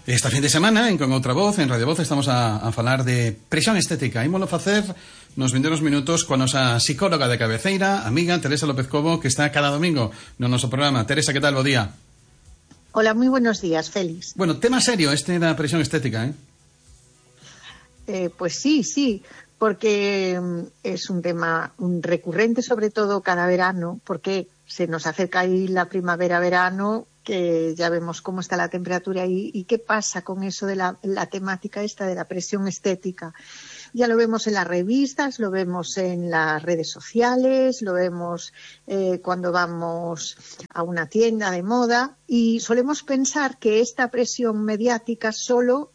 Esta fin de semana, Con Outra Voz, en Radio Voz, estamos a falar de presión estética. Ímolo facer nos vindeiros minutos coa nosa psicóloga de cabeceira, amiga Teresa López Cobo, que está cada domingo no noso programa. Teresa, que tal? Bo día. Hola, muy buenos días, Félix. Bueno, tema serio este da presión estética, Pues sí, porque es un tema recurrente, sobre todo cada verano, porque se nos acerca ahí la primavera-verano, que ya vemos cómo está la temperatura ahí y qué pasa con eso de la temática esta de la presión estética. Ya lo vemos en las revistas, lo vemos en las redes sociales, lo vemos cuando vamos a una tienda de moda y solemos pensar que esta presión mediática solo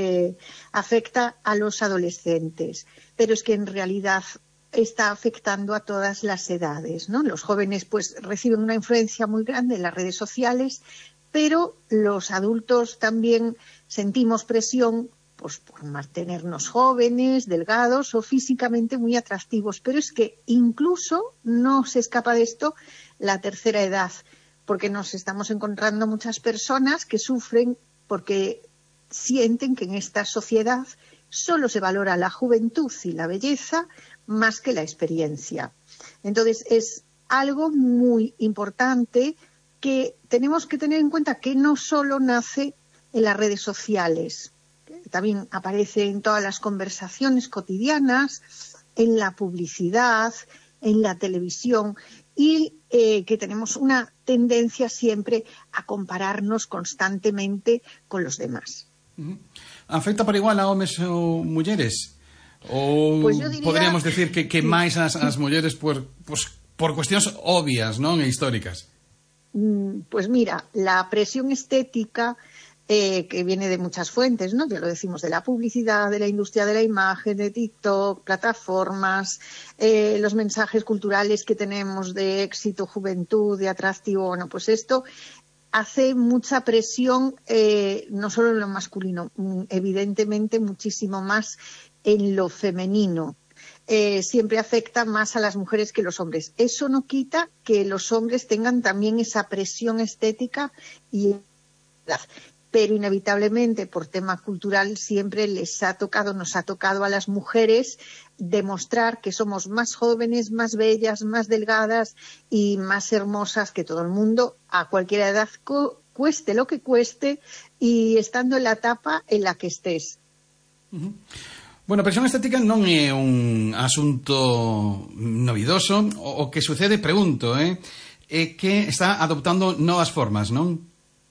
afecta a los adolescentes, pero es que en realidad está afectando a todas las edades, ¿no? Los jóvenes pues reciben una influencia muy grande en las redes sociales, pero los adultos también sentimos presión pues por mantenernos jóvenes, delgados o físicamente muy atractivos. Pero es que incluso no se escapa de esto la tercera edad, porque nos estamos encontrando muchas personas que sufren porque sienten que en esta sociedad solo se valora la juventud y la belleza más que la experiencia. Entonces es algo muy importante que tenemos que tener en cuenta, que no solo nace en las redes sociales, también aparece en todas las conversaciones cotidianas, en la publicidad, en la televisión, y que tenemos una tendencia siempre a compararnos constantemente con los demás. Afecta por igual a homes ou mulleres? Ou pues yo diría, poderíamos decir que máis as mulleres por cuestións obvias, non? E históricas? Pues mira, la presión estética que viene de muchas fuentes, ¿no? Ya lo decimos, de la publicidad, de la industria de la imagen, de TikTok, plataformas, los mensajes culturales que tenemos de éxito, juventud, de atractivo. Bueno, pues esto hace mucha presión, no solo en lo masculino, evidentemente muchísimo más en lo femenino. Siempre afecta más a las mujeres que los hombres. Eso no quita que los hombres tengan también esa presión estética y pero inevitablemente por tema cultural siempre nos ha tocado a las mujeres demostrar que somos más jóvenes, más bellas, más delgadas y más hermosas que todo el mundo a cualquier edad, cueste lo que cueste y estando en la etapa en la que estés. Bueno, a presión estética non é un asunto novidoso. O que sucede, pregunto, é que está adoptando novas formas, non?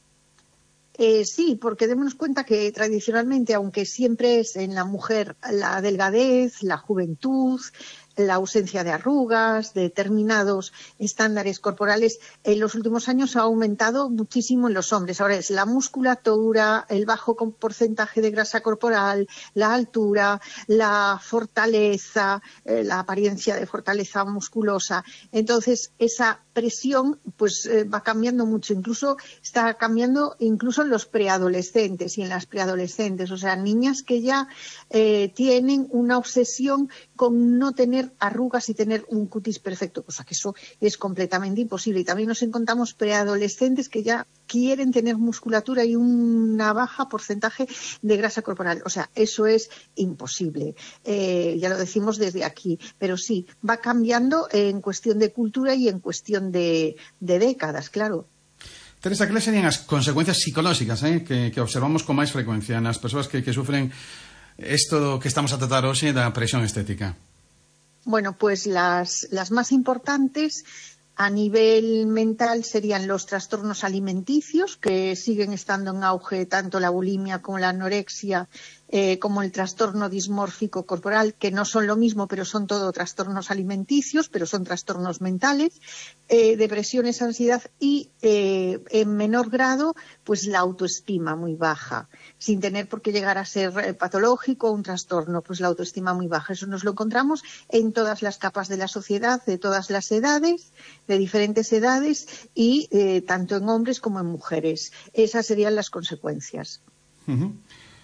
Sí, porque démonos cuenta que tradicionalmente, aunque siempre es en la mujer la delgadez, la juventud, la ausencia de arrugas, de determinados estándares corporales, en los últimos años ha aumentado muchísimo en los hombres. Ahora es la musculatura, el bajo porcentaje de grasa corporal, la altura, la fortaleza, la apariencia de fortaleza musculosa. Entonces, esa presión pues va cambiando mucho, está cambiando incluso en los preadolescentes y en las preadolescentes, o sea, niñas que ya tienen una obsesión con no tener arrugas y tener un cutis perfecto, cosa que eso es completamente imposible. Y también nos encontramos preadolescentes que ya quieren tener musculatura y una baja porcentaje de grasa corporal. O sea, eso es imposible. Ya lo decimos desde aquí. Pero sí, va cambiando en cuestión de cultura y en cuestión de décadas, claro. Teresa, que serían as consecuencias psicolóxicas que observamos con máis frecuencia nas persoas que sufren isto que estamos a tratar hoxe da presión estética? Bueno, pues las más importantes a nivel mental serían los trastornos alimenticios, que siguen estando en auge, tanto la bulimia como la anorexia, como el trastorno dismórfico corporal, que no son lo mismo, pero son todo trastornos alimenticios, pero son trastornos mentales, depresiones, ansiedad y, en menor grado, pues la autoestima muy baja, sin tener por qué llegar a ser patológico o un trastorno, pues la autoestima muy baja. Eso nos lo encontramos en todas las capas de la sociedad, de todas las edades, de diferentes edades y tanto en hombres como en mujeres. Esas serían las consecuencias. Uh-huh.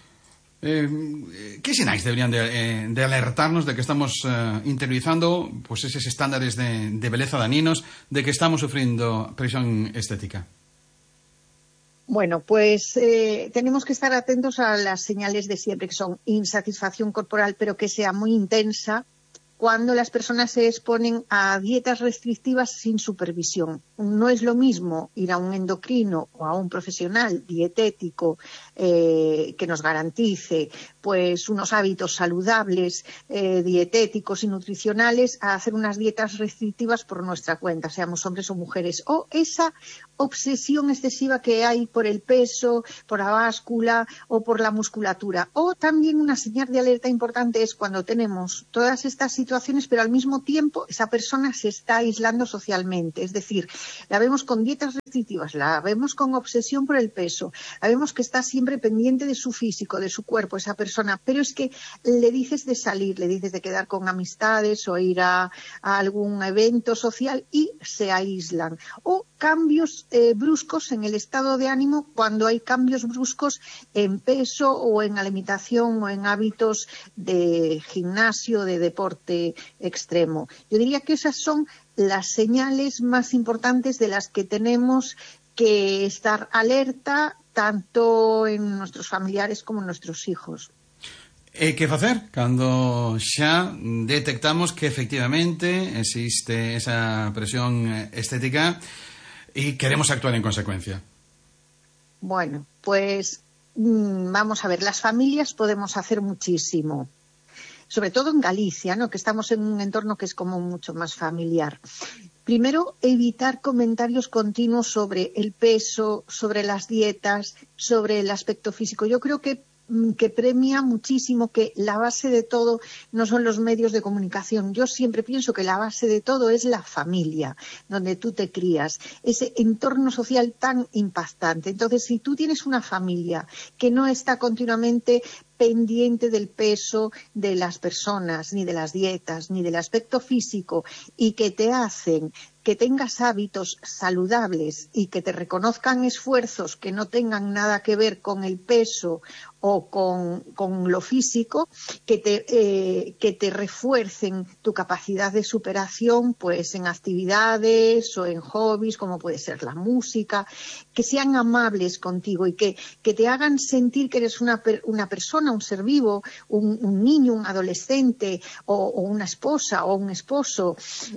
¿Qué sinais deberían de alertarnos de que estamos interiorizando pues esos estándares de beleza daninos, de que estamos sufriendo presión estética? Bueno, pues tenemos que estar atentos a las señales de siempre, que son insatisfacción corporal, pero que sea muy intensa, cuando las personas se exponen a dietas restrictivas sin supervisión. No es lo mismo ir a un endocrino o a un profesional dietético que nos garantice pues unos hábitos saludables, dietéticos y nutricionales, a hacer unas dietas restrictivas por nuestra cuenta, seamos hombres o mujeres. O esa obsesión excesiva que hay por el peso, por la báscula o por la musculatura. O también una señal de alerta importante es cuando tenemos todas estas situaciones, pero al mismo tiempo esa persona se está aislando socialmente. Es decir, la vemos con dietas restrictivas, la vemos con obsesión por el peso, la vemos que está siempre pendiente de su físico, de su cuerpo, esa persona, pero es que le dices de salir, le dices de quedar con amistades o ir a algún evento social y se aíslan. O cambios bruscos en el estado de ánimo, cuando hay cambios bruscos en peso o en alimentación o en hábitos de gimnasio, de deporte extremo. Yo diría que esas son las señales más importantes de las que tenemos que estar alerta, tanto en nuestros familiares como en nuestros hijos. Que facer cando xa detectamos que efectivamente existe esa presión estética y queremos actuar en consecuencia? Bueno, pues vamos a ver, las familias podemos hacer muchísimo, sobre todo en Galicia, ¿no?, que estamos en un entorno que es como mucho más familiar. Primero, evitar comentarios continuos sobre el peso, sobre las dietas, sobre el aspecto físico. Yo creo que premia muchísimo que la base de todo no son los medios de comunicación. Yo siempre pienso que la base de todo es la familia, donde tú te crías, ese entorno social tan impactante. Entonces, si tú tienes una familia que no está continuamente pendiente del peso de las personas, ni de las dietas, ni del aspecto físico, y que te hacen que tengas hábitos saludables y que te reconozcan esfuerzos que no tengan nada que ver con el peso o con lo físico, que te refuercen tu capacidad de superación, pues en actividades o en hobbies, como puede ser la música, que sean amables contigo y que te hagan sentir que eres una persona, un ser vivo, un niño, un adolescente o una esposa o un esposo,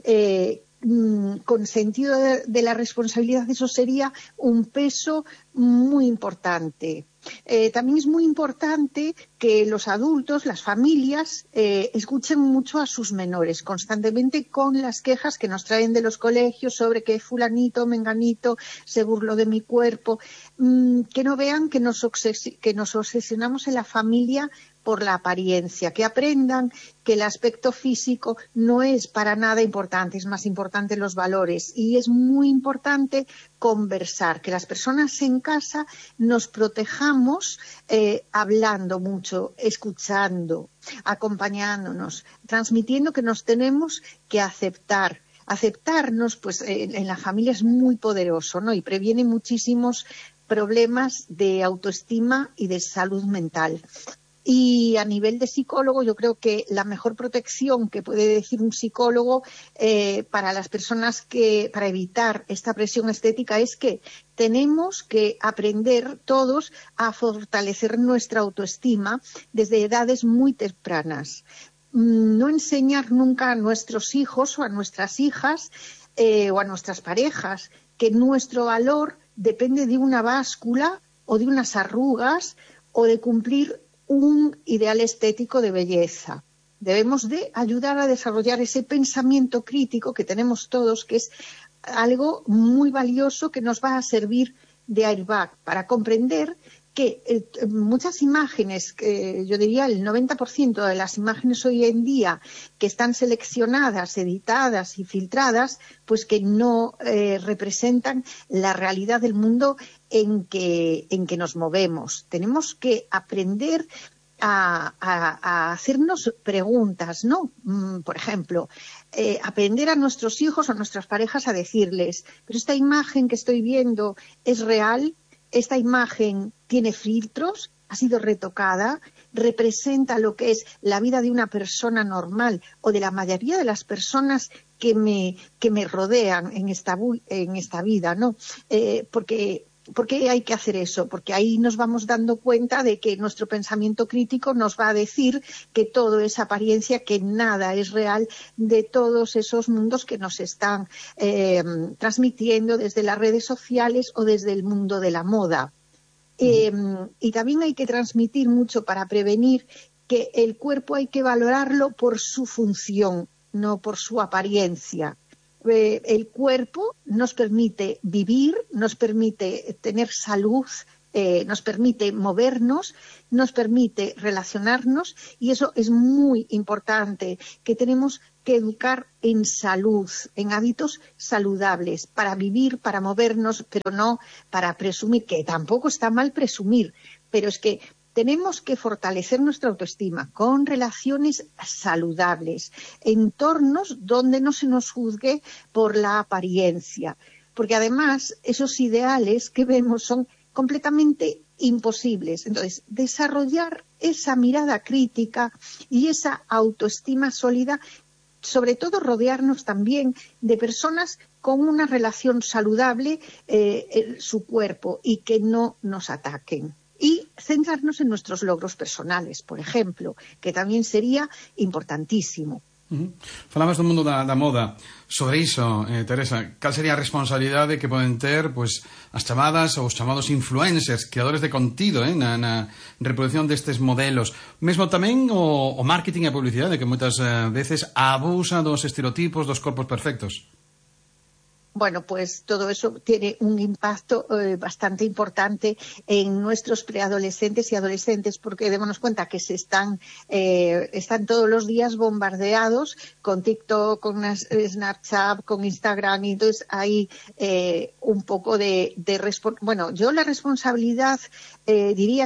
con sentido de la responsabilidad. Eso sería un peso muy importante. También es muy importante que los adultos, las familias, escuchen mucho a sus menores, constantemente con las quejas que nos traen de los colegios sobre que fulanito, menganito se burló de mi cuerpo, que no vean que nos obsesionamos en la familia por la apariencia, que aprendan que el aspecto físico no es para nada importante, es más importante los valores. Y es muy importante conversar, que las personas en casa nos protejamos hablando mucho, escuchando, acompañándonos, transmitiendo que nos tenemos que aceptar. Aceptarnos, pues en la familia es muy poderoso, ¿no?, y previene muchísimos problemas de autoestima y de salud mental. Y a nivel de psicólogo, yo creo que la mejor protección que puede decir un psicólogo para las personas para evitar esta presión estética es que tenemos que aprender todos a fortalecer nuestra autoestima desde edades muy tempranas. No enseñar nunca a nuestros hijos o a nuestras hijas o a nuestras parejas que nuestro valor depende de una báscula o de unas arrugas o de cumplir un ideal estético de belleza. Debemos de ayudar a desarrollar ese pensamiento crítico que tenemos todos, que es algo muy valioso que nos va a servir de airbag para comprender que muchas imágenes, yo diría el 90% de las imágenes hoy en día que están seleccionadas, editadas y filtradas, pues que no representan la realidad del mundo en que nos movemos. Tenemos que aprender a hacernos preguntas, ¿no? Por ejemplo, aprender a nuestros hijos o a nuestras parejas a decirles, pero esta imagen que estoy viendo es real, esta imagen tiene filtros, ha sido retocada, representa lo que es la vida de una persona normal o de la mayoría de las personas que me rodean en esta vida, ¿no? Porque ¿Por qué hay que hacer eso? Porque ahí nos vamos dando cuenta de que nuestro pensamiento crítico nos va a decir que todo es apariencia, que nada es real de todos esos mundos que nos están transmitiendo desde las redes sociales o desde el mundo de la moda. Y también hay que transmitir mucho para prevenir que el cuerpo hay que valorarlo por su función, no por su apariencia. El cuerpo nos permite vivir, nos permite tener salud, nos permite movernos, nos permite relacionarnos, y eso es muy importante, que tenemos que educar en salud, en hábitos saludables, para vivir, para movernos, pero no para presumir, que tampoco está mal presumir, pero es que tenemos que fortalecer nuestra autoestima con relaciones saludables, entornos donde no se nos juzgue por la apariencia, porque además esos ideales que vemos son completamente imposibles. Entonces, desarrollar esa mirada crítica y esa autoestima sólida, sobre todo rodearnos también de personas con una relación saludable en su cuerpo y que no nos ataquen. Y centrarnos en nuestros logros personales, por ejemplo, que tamén sería importantísimo. Falabas do mundo da moda. Sobre iso, Teresa, cal sería a responsabilidade que poden ter pois as chamadas ou os chamados influencers, creadores de contido na reproducción destes modelos? Mesmo tamén o marketing e a publicidade, que moitas veces abusa dos estereotipos, dos corpos perfectos. Bueno, pues todo eso tiene un impacto bastante importante en nuestros preadolescentes y adolescentes, porque démonos cuenta que están todos los días bombardeados con TikTok, con Snapchat, con Instagram, y entonces hay un poco bueno, yo la responsabilidad diría